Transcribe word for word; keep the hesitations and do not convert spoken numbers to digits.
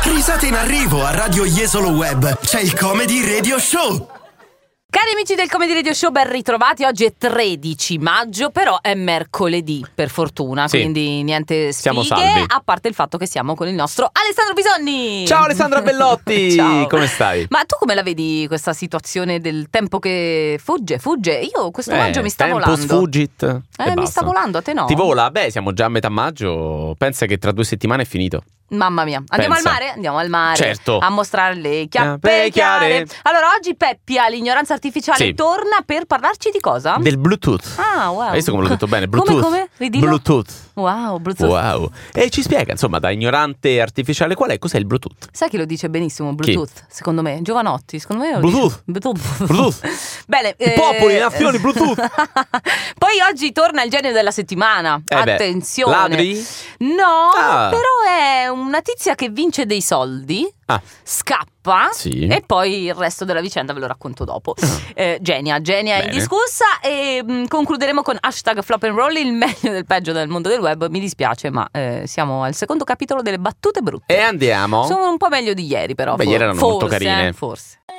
Risate in arrivo a Radio Jesolo Web. C'è il Comedy Radio Show. Cari amici del Comedy Radio Show, ben ritrovati. Oggi è tredici maggio, però è mercoledì, per fortuna, sì. Quindi niente sfighe, siamo salvi. A parte il fatto che siamo con il nostro Alessandro Bisonni. Ciao Alessandra Bellotti. Ciao. Come stai? Ma tu come la vedi questa situazione del tempo che fugge, fugge? Io questo eh, maggio mi sta tempus volando. fugit. Eh, mi sta volando, a te no? Ti vola? Beh, siamo già a metà maggio. Pensa che tra due settimane è finito. Mamma mia, andiamo Pensa. al mare? Andiamo al mare. Certo. A mostrare le chiappe Chiappe chiare. chiare. Allora, oggi Peppia, l'ignoranza artificiale, Sì. torna per parlarci di cosa? Del Bluetooth. Ah, wow. Hai visto come l'ho detto bene? Bluetooth. Come, come? Ridillo. Bluetooth. Wow, Bluetooth. Wow. E ci spiega, insomma, da ignorante artificiale qual è, cos'è il Bluetooth? Sai chi lo dice benissimo Bluetooth? Secondo me, Giovanotti, secondo me lo Bluetooth. dice. Bluetooth. Bluetooth. Bene, I popoli, nazioni, Bluetooth. Poi oggi torna il genio della settimana. Eh beh, Attenzione. ladri? No, Ah. però è una tizia che vince dei soldi, Ah. scappa, Sì. e poi il resto della vicenda ve lo racconto dopo. Eh, genia, genia Bene. indiscussa. E mh, concluderemo con hashtag flop and roll, il meglio del peggio del mondo del web. Mi dispiace, ma eh, siamo al secondo capitolo delle battute brutte. E andiamo. Sono un po' meglio di ieri, però. Beh, for- ieri erano forse, molto carine. eh, forse.